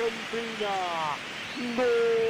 Argentina. ¡Gol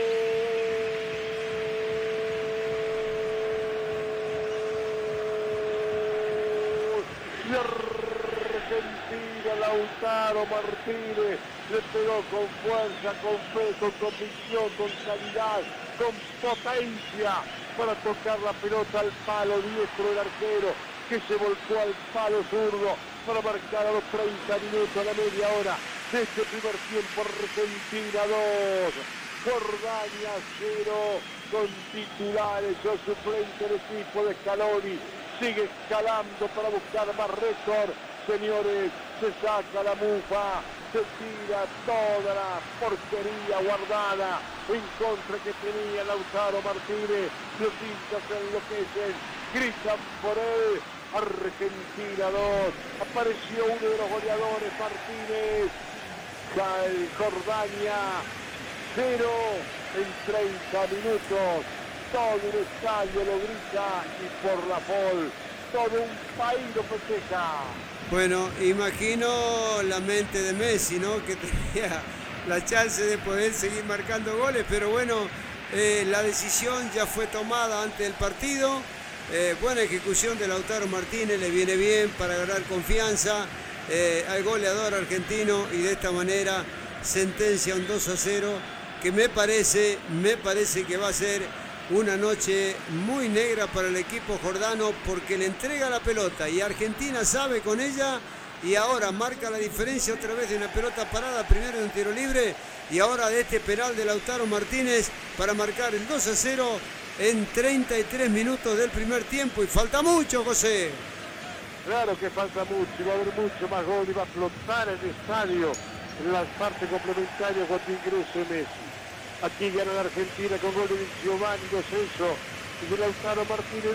de Argentina! Lautaro Martínez le pegó con fuerza, con fe, con convicción, con calidad, con potencia para tocar la pelota al palo diestro del arquero, que se volcó al palo zurdo para marcar a los 30 minutos, a la media hora de este primer tiempo. Argentina 2, Jordania 0, con titulares o suplente el equipo de Scaloni. Sigue escalando para buscar más récord. Señores, se saca la mufa, se tira toda la porquería guardada en contra que tenía Lautaro Martínez. Los hinchas se enloquecen, gritan por él. Argentina 2, apareció uno de los goleadores, Martínez. Jordania 0 en 30 minutos. Todo un estadio lo grita y por la Pol, todo un país lo festeja. Bueno, imagino la mente de Messi, ¿no? Que tenía la chance de poder seguir marcando goles, pero bueno, la decisión ya fue tomada antes del partido. Buena ejecución de Lautaro Martínez, le viene bien para ganar confianza al goleador argentino, y de esta manera sentencia un 2-0 que me parece que va a ser una noche muy negra para el equipo jordano, porque le entrega la pelota y Argentina sabe con ella, y ahora marca la diferencia otra vez de una pelota parada, primero de un tiro libre y ahora de este penal de Lautaro Martínez para marcar el 2-0 en 33 minutos del primer tiempo. Y falta mucho, José. Claro que falta mucho, y va a haber mucho más gol, y va a flotar el estadio en las partes complementarias cuando ingrese Messi. Aquí gana la Argentina con gol de Giovanni Lo Celso y de Lautaro Martínez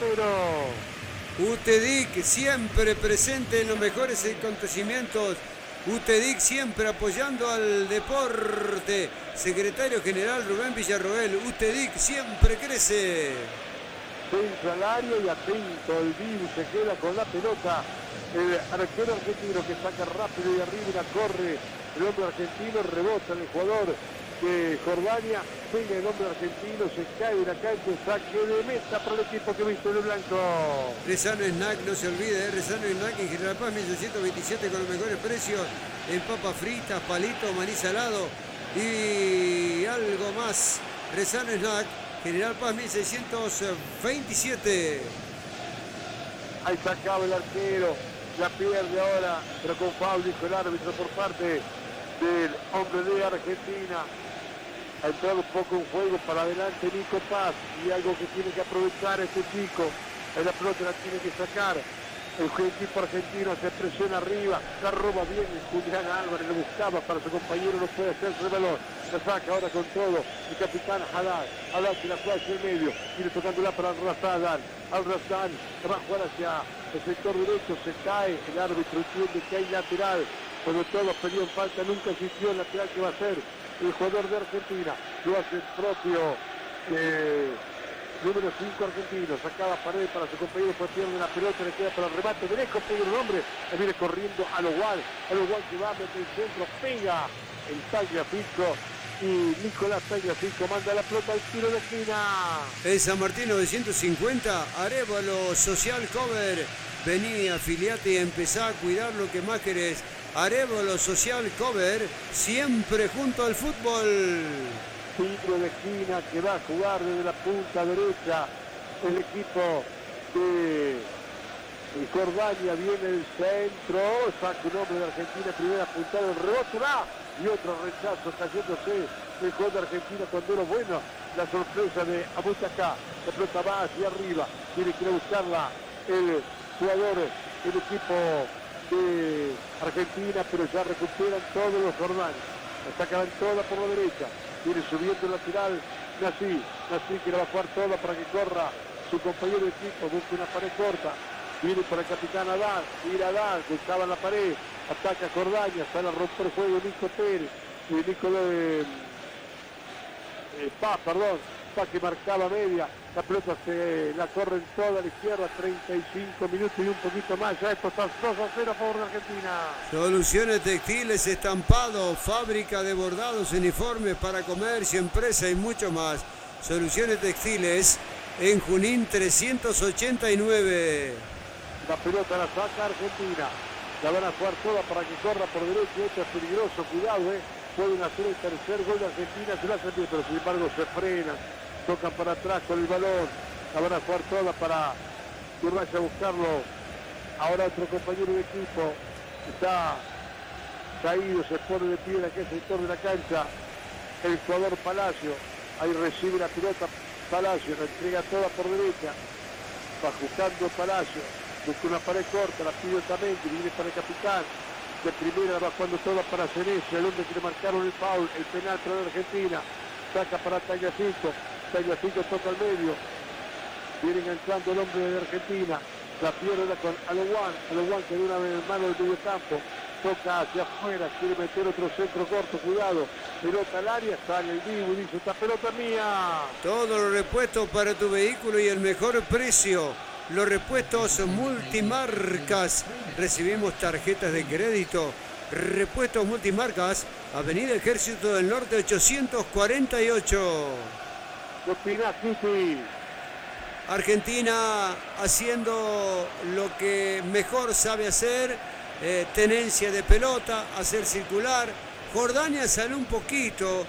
2-0. UTEDIC siempre presente en los mejores acontecimientos. UTEDIC siempre apoyando al deporte. Secretario General Rubén Villarroel. UTEDIC siempre crece. Centro al área y atento, el Dibu se queda con la pelota. El arquero argentino que saca rápido y arriba, corre el hombre argentino, rebota en el jugador de Jordania, venga el hombre argentino, se cae de la cancha, saque de meta para el equipo que viste de blanco. Rezano Snack, no se olvide, Rezano Snack en General Paz 1827 con los mejores precios en papas fritas, palitos, maní salado y algo más. Rezano Snack, General Paz 1627. Ahí sacaba el arquero, la pierde ahora, pero con foul dijo el árbitro por parte del hombre de Argentina. Ha entrado un poco en juego para adelante Nico Paz, y algo que tiene que aprovechar este chico. La pelota la tiene que sacar. El equipo argentino se presiona arriba, la roba bien Julián Álvarez, lo buscaba para su compañero, no puede hacerse el balón. La saca ahora con todo el capitán Haddad. Haddad que la juega hacia el medio, viene tocándola para Al-Razan. Al-Razan que va a jugar hacia el sector derecho, se cae, el árbitro entiende que hay lateral. Cuando todos pedían falta, nunca existió el lateral que va a ser el jugador de Argentina. Lo hace el propio número 5 argentino. Sacaba pared para su compañero, pues pierde la pelota, le queda para el remate de lejos, pega el hombre, le viene corriendo a lo igual que va, mete el centro, pega el Tagliafico, y Nicolás Tagliafico manda la pelota al tiro de esquina. En San Martín 950, Arévalo Social Cover. Vení, afiliate y empezá a cuidar lo que más querés. Arévalo Social Cover, siempre junto al fútbol. Tiro de esquina que va a jugar desde la punta derecha el equipo de Jordania. Viene el centro, saca un hombre de Argentina, primera puntada, el rebote va, y otro rechazo cayéndose el gol de Argentina cuando era bueno. La sorpresa de Abutacá, la pelota va hacia arriba, tiene que ir a buscarla el jugador del equipo de Argentina, pero ya recuperan todos los jordanos. La sacan toda por la derecha, viene subiendo el lateral Nasí que la va a jugar toda para que corra su compañero de equipo, busca una pared corta, viene para el capitán Haddad, mira Haddad, buscaba la pared, ataca Jordania, sale a romper juego Nico Pérez, Paz que marcaba media, La pelota la corren toda a la izquierda, 35 minutos y un poquito más. Ya esto está 2-0 a favor de Argentina. Soluciones Textiles, estampado, fábrica de bordados, uniformes para comercio, empresa y mucho más. Soluciones Textiles en Junín 389. La pelota la saca Argentina. La van a jugar toda para que corra por derecha. Esto es peligroso, cuidado, pueden hacer el tercer gol de Argentina, se la hacen bien, pero sin embargo se frenan, tocan para atrás con el balón. La van a jugar toda para que vaya a buscarlo. Ahora otro compañero de equipo está caído, se pone de pie en aquel sector de la cancha. El jugador Palacio, ahí recibe la pelota Palacio, la entrega toda por derecha, va buscando Palacio, busca una pared corta, la pide Otamendi, viene para el capitán. De primera va jugando toda para Senesi, donde le marcaron el foul, el penal para Argentina. Saca para Tagliafico, Tagliafico toca al medio, viene enganchando el hombre de Argentina, la pierde con Alowan que de una mano del medio campo, toca hacia afuera, quiere meter otro centro corto, cuidado, pelota al área, sale el vivo y dice, esta pelota es mía. Todos los repuestos para tu vehículo y el mejor precio. Los repuestos multimarcas. Recibimos tarjetas de crédito. Repuestos multimarcas. Avenida Ejército del Norte 848. ¿Qué opinás, Titi? Argentina haciendo lo que mejor sabe hacer. Tenencia de pelota, hacer circular. Jordania salió un poquito.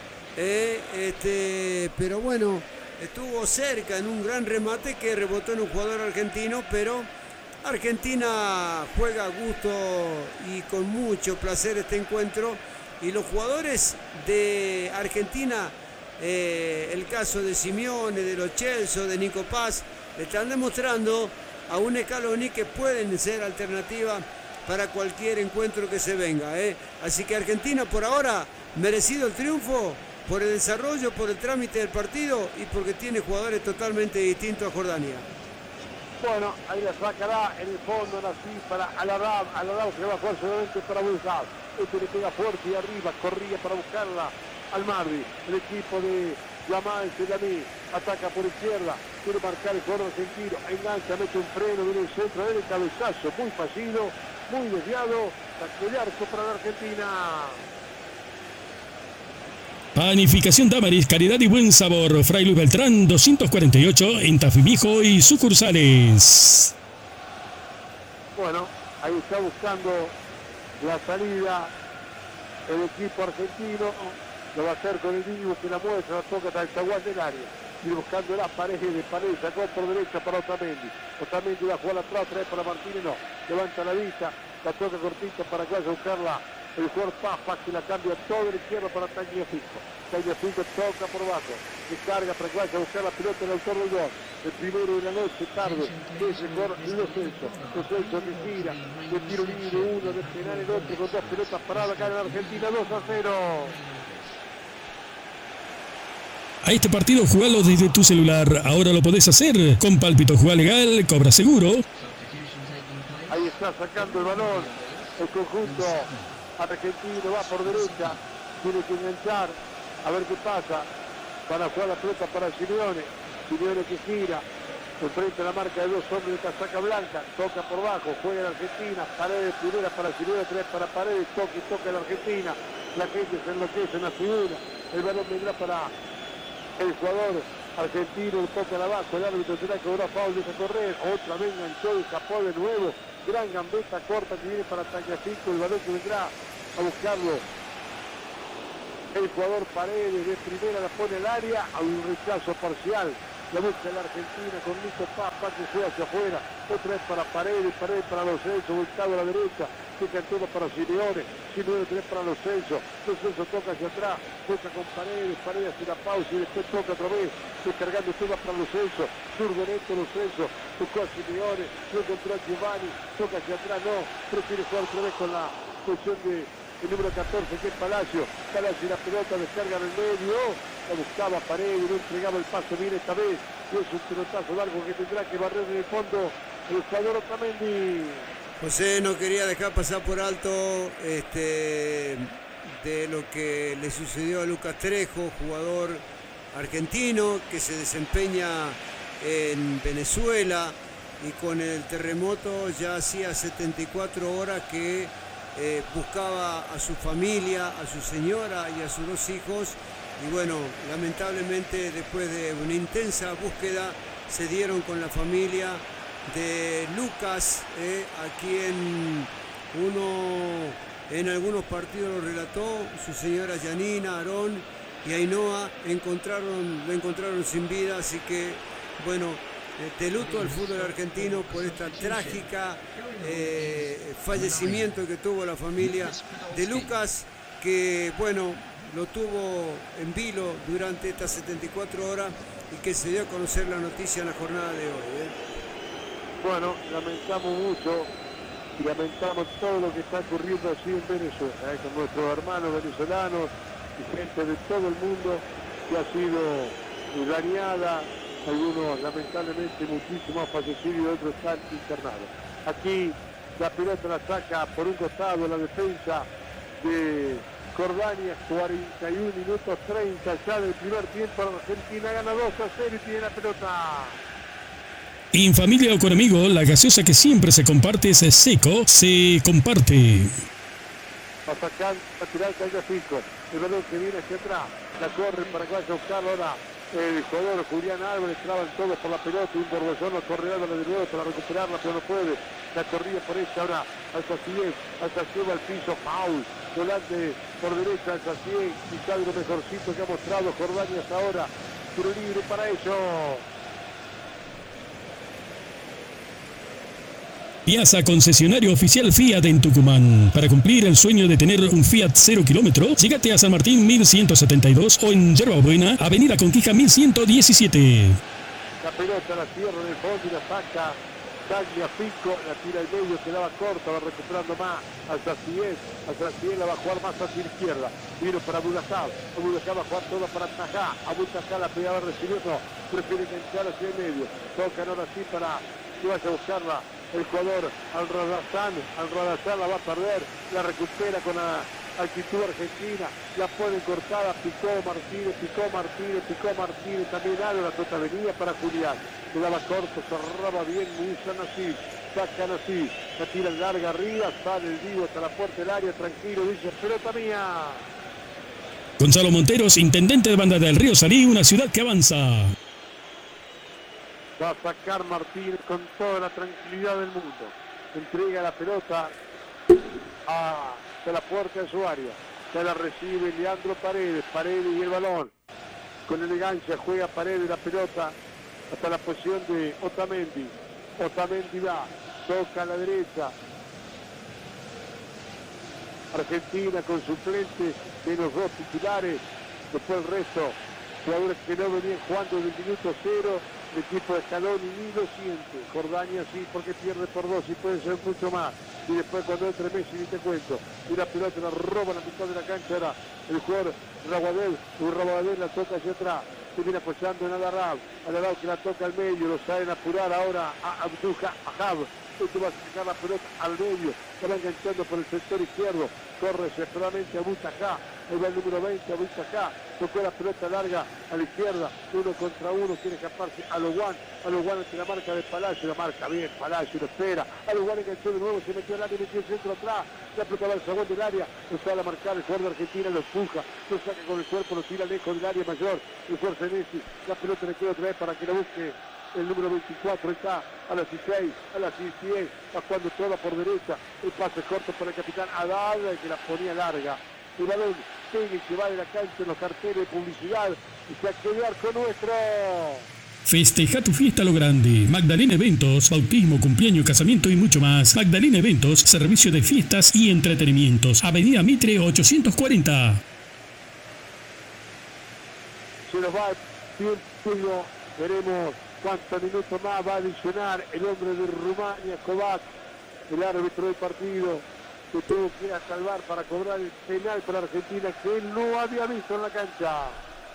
Pero bueno, estuvo cerca en un gran remate que rebotó en un jugador argentino, pero Argentina juega a gusto y con mucho placer este encuentro. Y los jugadores de Argentina, el caso de Simeone, de Lo Celso, de Nico Paz, le están demostrando a un Scaloni que pueden ser alternativa para cualquier encuentro que se venga. Así que Argentina por ahora, merecido el triunfo, por el desarrollo, por el trámite del partido y porque tiene jugadores totalmente distintos a Jordania. Bueno, ahí la sacará en el fondo Nasí para Alarab que va a jugar solamente para Bulgaz. Este le pega fuerte y arriba, corría para buscarla al Mardi. El equipo de Yamal Selami ataca por izquierda, quiere marcar el jugador argentino, engancha, mete un freno, viene el centro, el cabezazo muy fallido, muy desviado, sacó el arco para la Argentina. Panificación Damaris, calidad y buen sabor. Fray Luis Beltrán, 248 en Tafimijo y sucursales. Bueno, ahí está buscando la salida el equipo argentino. Lo va a hacer con el Dibu que la muestra, la toca hasta el zaguán del área. Y buscando la pared, sacó por derecha para Otamendi. Otamendi va a jugar atrás, trae para Martínez, no. Levanta la vista, la toca cortita para que vaya a buscarla. El jugador Papa que la cambia toda la izquierda para Tagliafico. Tagliafico toca por abajo, descarga para que vaya a buscar la pelota del autor del gol. El primero de la noche, tarde, es el gol Lo Celso. Lo Celso que gira, de tiro libre uno, de penal el otro, con dos pelotas paradas acá en Argentina, 2-0. A este partido jugalo desde tu celular. Ahora lo podés hacer con Pálpito. Jugá legal, cobra seguro. Ahí está sacando el balón el conjunto argentino, va por derecha, tiene que enganchar, a ver qué pasa. Van a jugar la pelota para Simeone que gira, enfrente a la marca de dos hombres de casaca blanca, toca por bajo, juega en Argentina, Paredes primera para Simeone, tres para Paredes, toca en Argentina, la gente se enloquece en la figura, el balón vendrá para el jugador argentino, toca abajo, el árbitro será que cobrar foul, deja correr, otra vez enganchó y escapó de nuevo, gran gambeta corta que viene para Tagliafico, el balón que vendrá a buscarlo el jugador Paredes, de primera la pone al área, a un rechazo parcial, la busca la Argentina con Nico Paz, que juega hacia afuera, otra vez para Paredes para Lo Celso, volcado a la derecha, toca el tema para Simeone tres para Lo Celso toca hacia atrás, toca con Paredes hace la pausa y después toca otra vez, descargando tema para Lo Celso, zurdo lento Lo Celso, tocó a Simeone, lo encontró a Giovanni, toca hacia atrás, no, prefiere jugar otra vez con la posición de el número 14 que es Palacio la pelota descarga en el medio, la buscaba Paredes, no entregaba el paso bien esta vez, y es un pelotazo largo que tendrá que barrer en el fondo el jugador Otamendi. José, no quería dejar pasar por alto de lo que le sucedió a Lucas Trejo, jugador argentino que se desempeña en Venezuela, y con el terremoto ya hacía 74 horas que buscaba a su familia, a su señora y a sus 2 hijos. Y bueno, lamentablemente después de una intensa búsqueda se dieron con la familia de Lucas, a quien uno en algunos partidos lo relató, su señora Yanina, Aarón y Ainhoa lo encontraron sin vida. Así que bueno, de luto al fútbol argentino por esta trágica fallecimiento que tuvo la familia de Lucas, que bueno, lo tuvo en vilo durante estas 74 horas y que se dio a conocer la noticia en la jornada de hoy. Bueno, lamentamos mucho y lamentamos todo lo que está ocurriendo así en Venezuela, con nuestros hermanos venezolanos y gente de todo el mundo que ha sido dañada, algunos lamentablemente muchísimos fallecidos y otros están internados. Aquí la pelota la saca por un costado la defensa de Jordania, 41 minutos 30 ya del primer tiempo. Argentina gana 2-0 y tiene la pelota. En familia o con amigos, la gaseosa que siempre se comparte es Seco, se comparte. Va a sacar, a tirar el Tagliafico. El balón que viene hacia atrás, la corre para que vaya a buscarlo ahora el jugador Julián Álvarez. Traban todos por la pelota, un Borbollón corre de nuevo para recuperarla, pero no puede. La corrida por ella ahora al Sacié va al piso, foul. Volante por derecha al Sacié, quizá lo mejorcito que ha mostrado Jordania hasta ahora. Tiro libre para ellos. Piazza, concesionario oficial Fiat en Tucumán. Para cumplir el sueño de tener un Fiat 0 kilómetro, llegate a San Martín 1172 o en Yerba Buena, Avenida Conquija 1117. La pelota la cierra en el fondo y la saca Tagliafico, la tira al medio, quedaba corta, va recuperando más al Sacié la va a jugar más hacia la izquierda. Vino para Abulajab va a jugar todo para Tajá. Abulajab la pegaba recibiendo, prefiere enganchar hacia el medio. Tocan ahora sí para que vaya a buscarla el jugador al Radazán la va a perder, la recupera con la actitud argentina, la pone cortada, picó Martínez, también Álvarez, la pelota venía para Julián, quedaba corto, cerraba bien, usan así, sacan así, la tira larga arriba, sale el vivo hasta la puerta del área, tranquilo, dice, pelota mía. Gonzalo Monteros, intendente de Banda del Río Salí, una ciudad que avanza. Va a sacar Martínez con toda la tranquilidad del mundo. Entrega la pelota hasta la puerta de su área. Se la recibe Leandro Paredes y el balón. Con elegancia juega Paredes la pelota hasta la posición de Otamendi. Otamendi va, toca a la derecha. Argentina con suplente de los 2 titulares. Después el resto, jugadores que no venían jugando desde el minuto 0. El equipo de Scaloni ni lo siente. Jordania sí, porque pierde por 2 y puede ser mucho más. Y después cuando entre Messi ni te cuento. Y la pelota la roba a la mitad de la cancha. Ahora el jugador Rabadell la toca hacia atrás. Se viene apoyando en Alarab que la toca al medio. Lo saben apurar ahora a Abdul-Wahab. Este va a sacar la pelota al medio. Se va enganchando por el sector izquierdo. Corre desesperadamente a Butajá. Ahí va el número 20 a Butajá. Tocó la pelota larga a la izquierda. 1 contra 1. Quiere escaparse a Loguán. Ante la marca de Palacio. La marca bien. Palacio lo espera. A Loguán enganchó de nuevo. Se metió al área. Metió el centro atrás. La pelota va al segundo del área. Lo sale a marcar el jugador de Argentina. Lo empuja. Lo saca con el cuerpo. Lo tira lejos del área mayor. El jugador Senesi. La pelota le queda otra vez para que la busque. El número 24 está a las 16, a las 10, va jugando toda por derecha, el pase corto para el capitán Haddad, que la ponía larga. El balón sigue que va de la cancha en los carteles de publicidad y se accede al arco nuestro. Festeja tu fiesta a lo grande. Magdalena Eventos, bautismo, cumpleaños, casamiento y mucho más. Magdalena Eventos, servicio de fiestas y entretenimientos. Avenida Mitre 840. Se nos va el tiempo, veremos cuántos minutos más va a adicionar el hombre de Rumania, Kovac, el árbitro del partido, que tuvo que ir a salvar para cobrar el penal para Argentina que él no había visto en la cancha.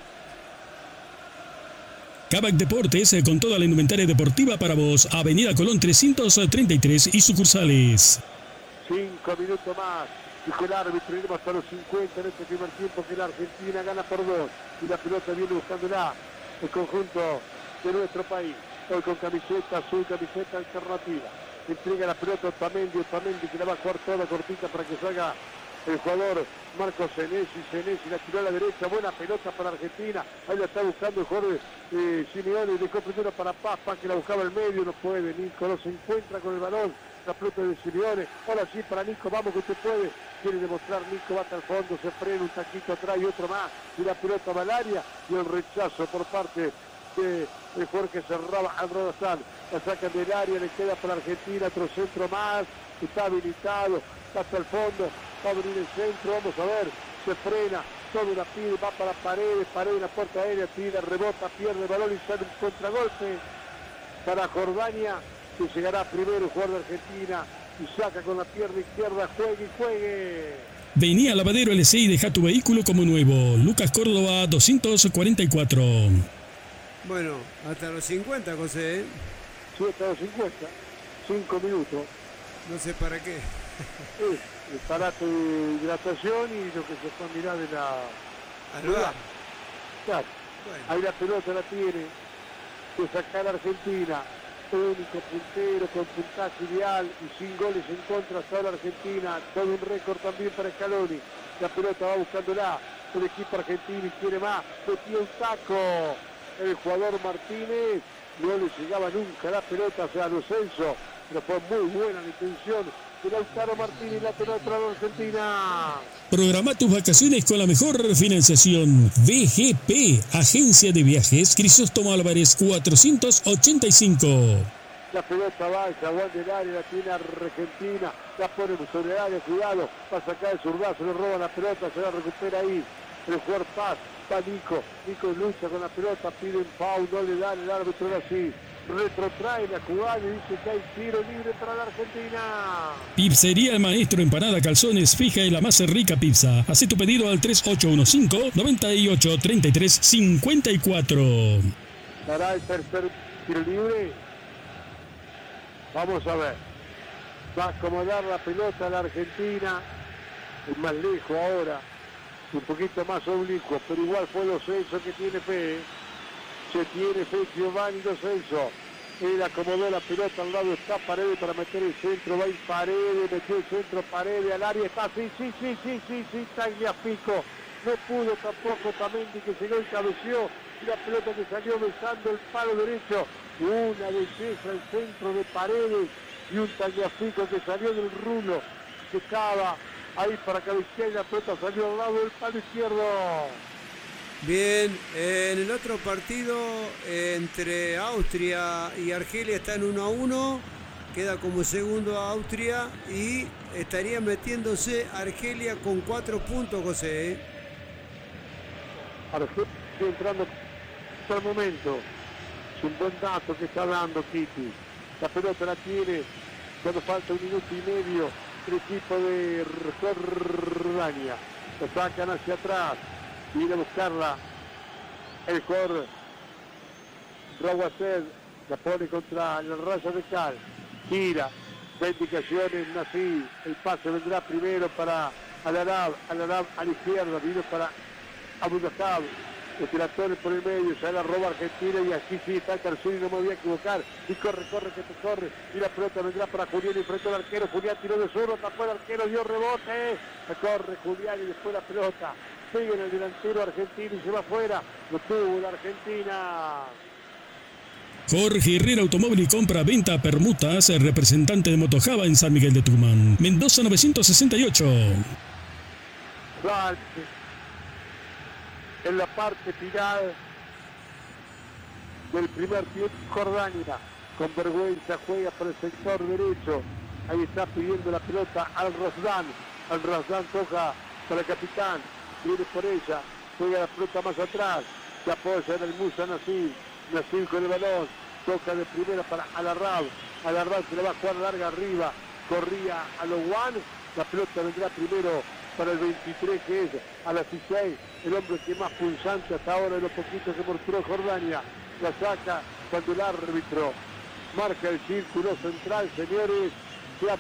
Kavak Deportes, con toda la indumentaria deportiva para vos. Avenida Colón 333 y sucursales. 5 minutos más, dijo el árbitro, iremos hasta los 50 en este primer tiempo, que la Argentina gana por 2 y la pelota viene buscándola el conjunto de nuestro país. hoy con camiseta azul, camiseta alternativa. Entrega la pelota a Otamendi que la va a jugar toda cortita para que salga el jugador Marcos Senesi la tiró a la derecha, buena pelota para Argentina, ahí la está buscando el jugador Simeone, dejó primero para Paz que la buscaba el medio, no puede, Nico no se encuentra con el balón, la pelota de Simeone, ahora sí para Nico, vamos que usted puede, quiere demostrar Nico, va hasta el fondo, se frena un taquito atrás y otro más, y la pelota va al área, y el rechazo por parte de el jugador que cerraba al Rodazán, la sacan del área, le queda para Argentina, otro centro más, está habilitado, está hasta el fondo, va a venir el centro, vamos a ver, se frena, todo la pide, va para Paredes en la puerta aérea, tira, rebota, pierde el balón y sale un contragolpe para Jordania, que llegará primero el jugador de Argentina y saca con la pierna izquierda, juegue. Vení a Lavadero LC y deja tu vehículo como nuevo. Lucas Córdoba 244. Bueno, hasta los 50, José. Sí, hasta los 50, 5 minutos. No sé para qué. El aparato de hidratación y lo que se fue a mirar de la... Al lugar. Claro. Bueno. Ahí la pelota la tiene que sacar a Argentina. Único puntero con puntaje ideal y sin goles en contra hasta ahora Argentina. Todo un récord también para Scaloni. La pelota va buscándola. El equipo argentino y quiere más. Metió un taco. El jugador Martínez no le llegaba nunca la pelota hacia Lo Celso, pero fue muy buena la intención de Lautaro Martínez, la pelota para Argentina. Programa tus vacaciones con la mejor financiación. VGP, Agencia de Viajes, Crisóstomo Álvarez 485. La pelota va, se aguanta el área, la tiene Argentina, la pone sobre el área, cuidado, va a sacar el zurdazo, le roba la pelota, se la recupera ahí. El jugador Paz, va Nico lucha con la pelota, pide un foul, no le dan el árbitro así, retrotrae la jugada y dice que hay tiro libre para la Argentina. Pizzería El Maestro, empanada, calzones, fija y la más rica pizza. Hacé tu pedido al 3815-9833-54. ¿Dará el tercer tiro libre? Vamos a ver. Va a acomodar la pelota a la Argentina, es más lejos ahora. Un poquito más oblicuo, pero igual fue Lo Celso que tiene fe. Se tiene fe Giovanni Lo Celso. Él acomodó la pelota, al lado está Paredes para meter el centro, va a ir Paredes, metió el centro, Paredes al área, está, sí, Tagliafico. No pudo tampoco Otamendi que llegó y cabeció, y la pelota que salió besando el palo derecho. Una belleza el centro de Paredes y un Tagliafico que salió del rulo, que estaba ahí para cabecear y la pelota salió al lado del palo izquierdo. Bien, en el otro partido entre Austria y Argelia está en 1-1, queda como segundo Austria y estaría metiéndose Argelia con 4 puntos, José. Argelia entrando hasta el momento, es un buen dato que está dando Kiki. La pelota la tiene cuando falta 1 minuto y medio el equipo de Jordania, lo sacan hacia atrás. Viene a buscarla el jugador Rawased, la pone contra la raya de Cal, gira, da indicaciones Nasí, el pase vendrá primero para Al-Arab a la izquierda, vino para Abu Dhahab, el tiratore por el medio, se la roba Argentina y aquí sí está Carzuni, no me voy a equivocar, y corre que te corre, y la pelota vendrá para Julián y frente al arquero, Julián tiró de zurdo, tapó el arquero, dio rebote, corre Julián y después la pelota. Sigue en el delantero argentino y se va afuera. Lo tuvo la Argentina. Jorge Herrera Automóvil y Compra, Venta, Permutas, el representante de Motojava en San Miguel de Tucumán. Mendoza 968. En la parte final del primer tiempo, Jordania con vergüenza juega por el sector derecho. Ahí está pidiendo la pelota al Razdan. Al Razdan toca para el capitán. Viene por ella, juega la pelota más atrás, se apoya en el Musa Nasir con el balón, toca de primera para Al-Arab se le va a jugar larga arriba, corría a Lowan, la pelota vendrá primero para el 23 que es a las 16, el hombre que más pulsante hasta ahora de los poquitos que mostró Jordania, la saca cuando el árbitro marca el círculo central, señores, se ha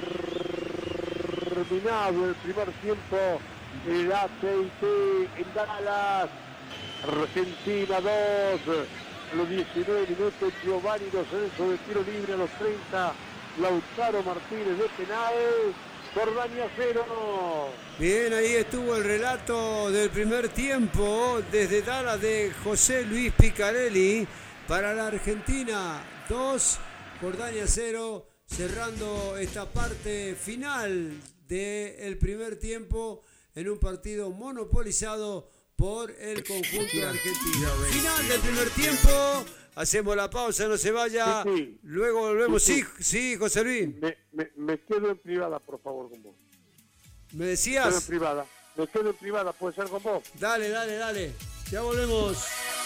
terminado el primer tiempo. El AT&T en Dallas, Argentina 2, A los 19 minutos Giovanni Lo Celso de tiro libre, a los 30 Lautaro Martínez de penal. Jordania 0. Bien, ahí estuvo el relato del primer tiempo desde Dallas de José Luis Picarelli para la Argentina 2, Jordania 0, cerrando esta parte final del primer tiempo en un partido monopolizado por el conjunto argentino. Final del primer tiempo, hacemos la pausa, no se vaya, Sí. luego volvemos. Sí. Sí, José Luis, Me quedo en privada, por favor, con vos. ¿me Me quedo en decías? privada. Me quedo en privada, ¿puede ser con vos? Dale, ya volvemos.